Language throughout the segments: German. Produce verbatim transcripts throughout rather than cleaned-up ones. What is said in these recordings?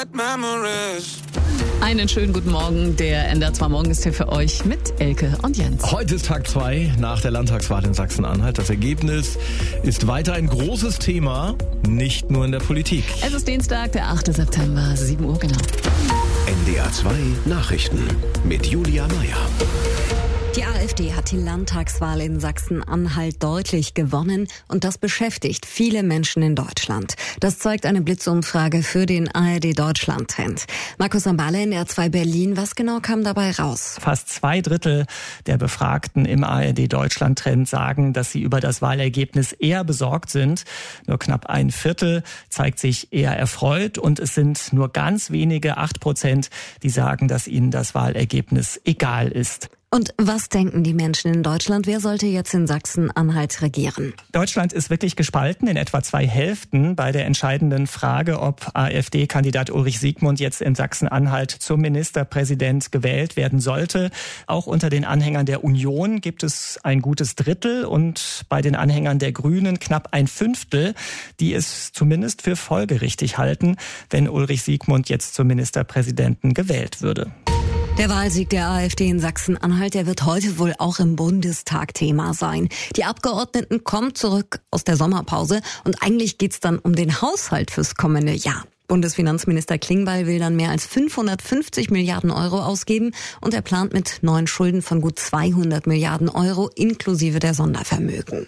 bad memories. Einen schönen guten Morgen, der N D R zwei Morgen ist hier für euch mit Elke und Jens. Heute ist Tag zwei nach der Landtagswahl in Sachsen-Anhalt. Das Ergebnis ist weiter ein großes Thema, nicht nur in der Politik. Es ist Dienstag, der achte September, sieben Uhr genau. N D R zwei Nachrichten mit Julia Meyer. Die AfD hat die Landtagswahl in Sachsen-Anhalt deutlich gewonnen und das beschäftigt viele Menschen in Deutschland. Das zeigt eine Blitzumfrage für den A R D-Deutschland-Trend. Markus Ambale, N D R zwei Berlin, was genau kam dabei raus? Fast zwei Drittel der Befragten im A R D-Deutschland-Trend sagen, dass sie über das Wahlergebnis eher besorgt sind. Nur knapp ein Viertel zeigt sich eher erfreut und es sind nur ganz wenige, acht Prozent, die sagen, dass ihnen das Wahlergebnis egal ist. Und was denken die Menschen in Deutschland? Wer sollte jetzt in Sachsen-Anhalt regieren? Deutschland ist wirklich gespalten in etwa zwei Hälften bei der entscheidenden Frage, ob AfD-Kandidat Ulrich Siegmund jetzt in Sachsen-Anhalt zum Ministerpräsident gewählt werden sollte. Auch unter den Anhängern der Union gibt es ein gutes Drittel und bei den Anhängern der Grünen knapp ein Fünftel, die es zumindest für folgerichtig halten, wenn Ulrich Siegmund jetzt zum Ministerpräsidenten gewählt würde. Der Wahlsieg der AfD in Sachsen-Anhalt, der wird heute wohl auch im Bundestag Thema sein. Die Abgeordneten kommen zurück aus der Sommerpause und eigentlich geht's dann um den Haushalt fürs kommende Jahr. Bundesfinanzminister Klingbeil will dann mehr als fünfhundertfünfzig Milliarden Euro ausgeben und er plant mit neuen Schulden von gut zweihundert Milliarden Euro inklusive der Sondervermögen.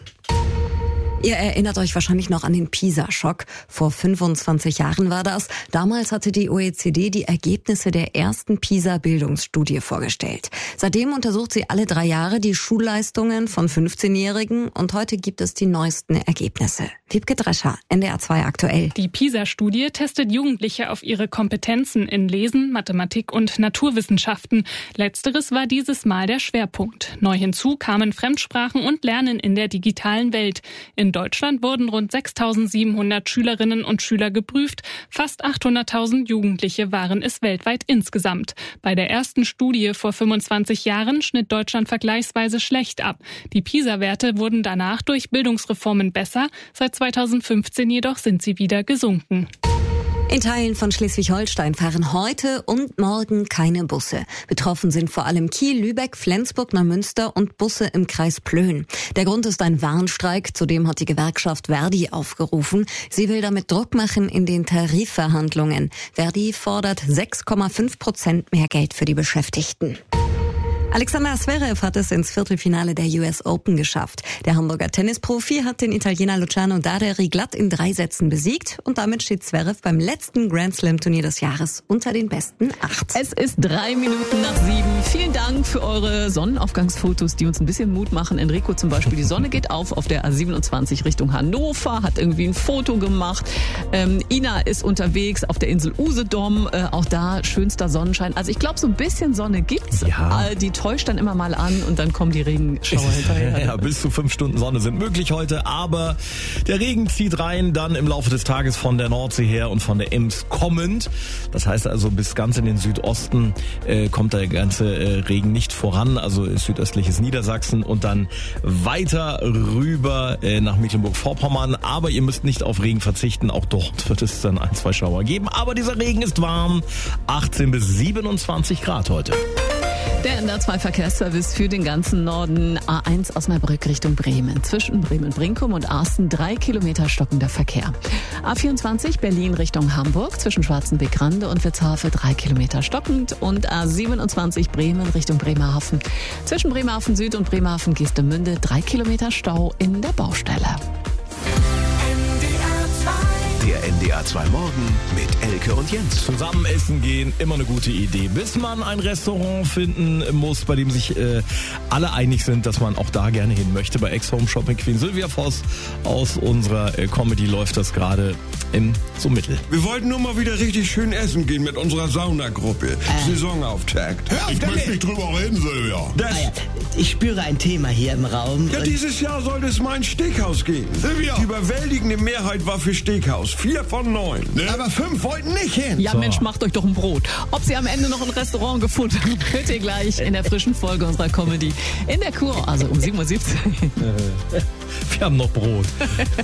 Ihr erinnert euch wahrscheinlich noch an den PISA-Schock. Vor fünfundzwanzig Jahren war das. Damals hatte die O E C D die Ergebnisse der ersten PISA-Bildungsstudie vorgestellt. Seitdem untersucht sie alle drei Jahre die Schulleistungen von fünfzehnjährigen und heute gibt es die neuesten Ergebnisse. Wiebke Drescher, N D R zwei aktuell. Die PISA-Studie testet Jugendliche auf ihre Kompetenzen in Lesen, Mathematik und Naturwissenschaften. Letzteres war dieses Mal der Schwerpunkt. Neu hinzu kamen Fremdsprachen und Lernen in der digitalen Welt. In Deutschland wurden rund sechstausendsiebenhundert Schülerinnen und Schüler geprüft. Fast achthunderttausend Jugendliche waren es weltweit insgesamt. Bei der ersten Studie vor fünfundzwanzig Jahren schnitt Deutschland vergleichsweise schlecht ab. Die PISA-Werte wurden danach durch Bildungsreformen besser. Seit zweitausendfünfzehn jedoch sind sie wieder gesunken. In Teilen von Schleswig-Holstein fahren heute und morgen keine Busse. Betroffen sind vor allem Kiel, Lübeck, Flensburg, Neumünster und Busse im Kreis Plön. Der Grund ist ein Warnstreik, zudem hat die Gewerkschaft Verdi aufgerufen. Sie will damit Druck machen in den Tarifverhandlungen. Verdi fordert sechs Komma fünf Prozent mehr Geld für die Beschäftigten. Alexander Zverev hat es ins Viertelfinale der U S Open geschafft. Der Hamburger Tennisprofi hat den Italiener Luciano Daderi glatt in drei Sätzen besiegt und damit steht Zverev beim letzten Grand Slam Turnier des Jahres unter den besten acht. Es ist drei Minuten nach sieben. Vielen Dank für eure Sonnenaufgangsfotos, die uns ein bisschen Mut machen. Enrico zum Beispiel, die Sonne geht auf auf der A siebenundzwanzig Richtung Hannover, hat irgendwie ein Foto gemacht. Ähm, Ina ist unterwegs auf der Insel Usedom, äh, auch da schönster Sonnenschein. Also ich glaube, so ein bisschen Sonne gibt's. Ja. Äh, die täuscht dann immer mal an und dann kommen die Regenschauer hinterher. Ja, bis zu fünf Stunden Sonne sind möglich heute, aber der Regen zieht rein, dann im Laufe des Tages von der Nordsee her und von der Ems kommend. Das heißt also, bis ganz in den Südosten äh, kommt der ganze äh, Regen nicht voran, also südöstliches Niedersachsen und dann weiter rüber äh, nach Mecklenburg-Vorpommern. Aber ihr müsst nicht auf Regen verzichten, auch dort wird es dann ein, zwei Schauer geben. Aber dieser Regen ist warm, achtzehn bis siebenundzwanzig Grad heute. Der N D R zwei Verkehrsservice für den ganzen Norden. A eins Osnabrück Richtung Bremen. Zwischen Bremen-Brinkum und Arsten drei Kilometer stockender Verkehr. A vierundzwanzig Berlin Richtung Hamburg. Zwischen Schwarzenbeck-Rande und Witzhafe drei Kilometer stockend. Und A siebenundzwanzig Bremen Richtung Bremerhaven. Zwischen Bremerhaven Süd und Bremerhaven Geestemünde drei Kilometer Stau in der Baustelle. Der N D R zwei Morgen mit Elke und Jens. Zusammen essen gehen, immer eine gute Idee. Bis man ein Restaurant finden muss, bei dem sich äh, alle einig sind, dass man auch da gerne hin möchte. Bei Ex-Home Shopping Queen Sylvia Voss aus unserer äh, Comedy läuft das gerade im so mittel. Wir wollten nur mal wieder richtig schön essen gehen mit unserer Saunagruppe. Äh. Saisonauftakt. Hör auf, ich möchte nicht drüber reden, Sylvia. Das, ah ja, ich spüre ein Thema hier im Raum. ja, dieses Jahr sollte es mal ein Steakhouse geben. Sylvia. Die überwältigende Mehrheit war für Steakhouse. Vier von neun. Ne? Aber fünf wollten nicht hin. Ja, So. Mensch, macht euch doch ein Brot. Ob sie am Ende noch ein Restaurant gefunden haben, hört ihr gleich in der frischen Folge unserer Comedy in der Kur, also um sieben Uhr siebzehn. Wir haben noch Brot.